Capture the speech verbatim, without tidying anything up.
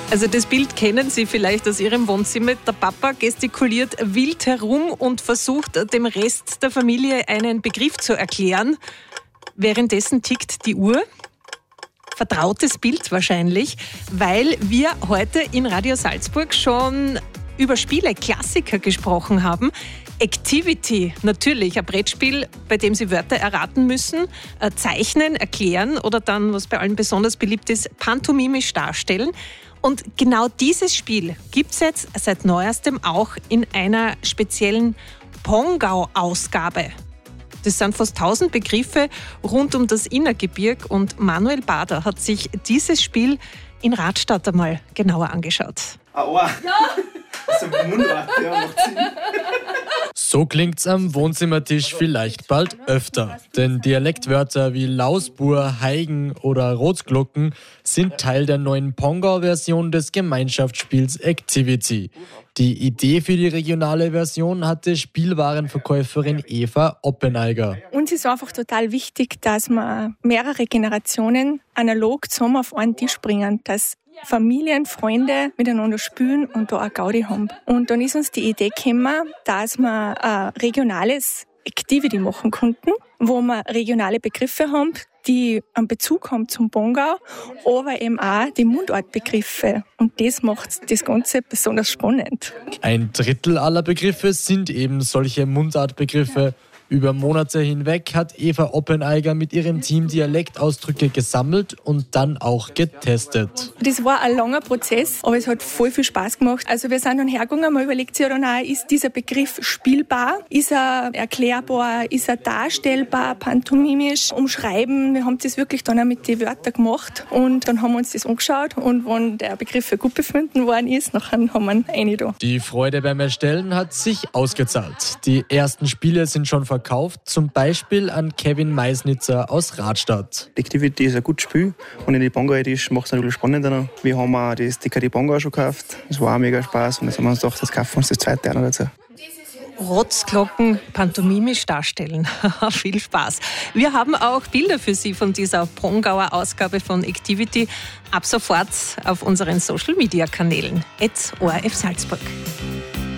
Also das Bild kennen Sie vielleicht aus Ihrem Wohnzimmer. Der Papa gestikuliert wild herum und versucht, dem Rest der Familie einen Begriff zu erklären. Währenddessen tickt die Uhr. Vertrautes Bild wahrscheinlich, weil wir heute in Radio Salzburg schon über Spiele, Klassiker gesprochen haben. Activity, natürlich, ein Brettspiel, bei dem Sie Wörter erraten müssen, äh, zeichnen, erklären oder dann, was bei allen besonders beliebt ist, pantomimisch darstellen. Und genau dieses Spiel gibt es jetzt seit neuestem auch in einer speziellen Pongau-Ausgabe. Das sind fast tausend Begriffe rund um das Innergebirg und Manuel Bader hat sich dieses Spiel in Radstadt einmal genauer angeschaut. Ah, oh. Ja! Das ist ein Mundart, ja, macht Sinn. So klingt's am Wohnzimmertisch vielleicht bald öfter. Denn Dialektwörter wie Lausbur, Heigen oder Rotglocken sind Teil der neuen Pongau-Version des Gemeinschaftsspiels Activity. Die Idee für die regionale Version hatte Spielwarenverkäuferin Eva Oppeneiger. Uns ist einfach total wichtig, dass wir mehrere Generationen analog zusammen auf einen Tisch bringen, dass Familien, Freunde miteinander spielen und da auch Gaudi haben. Und dann ist uns die Idee gekommen, dass wir ein regionales Activity machen konnten, wo wir regionale Begriffe haben, die einen Bezug haben zum Pongau, aber eben auch die Mundartbegriffe. Und das macht das Ganze besonders spannend. Ein Drittel aller Begriffe sind eben solche Mundartbegriffe. Über Monate hinweg hat Eva Oppeneiger mit ihrem Team Dialektausdrücke gesammelt und dann auch getestet. Das war ein langer Prozess, aber es hat voll viel Spaß gemacht. Also wir sind dann hergegangen, man überlegt sich ja dann auch, ist dieser Begriff spielbar, ist er erklärbar, ist er darstellbar, pantomimisch, umschreiben. Wir haben das wirklich dann auch mit den Wörtern gemacht und dann haben wir uns das angeschaut und wenn der Begriff für gut befunden worden ist, dann haben wir ihn reingetan. Die Freude beim Erstellen hat sich ausgezahlt. Die ersten Spiele sind schon verkauft. Verkauft, zum Beispiel an Kevin Meisnitzer aus Radstadt. Activity ist ein gutes Spiel und in die Pongau ist, macht es natürlich spannender. Wir haben auch das D K D Pongau schon gekauft. Das war auch mega Spaß und jetzt haben wir uns gedacht, das kaufen wir uns das zweite auch noch dazu. Rotzglocken pantomimisch darstellen. Viel Spaß. Wir haben auch Bilder für Sie von dieser Pongauer Ausgabe von Activity ab sofort auf unseren Social-Media-Kanälen. at O R F Salzburg.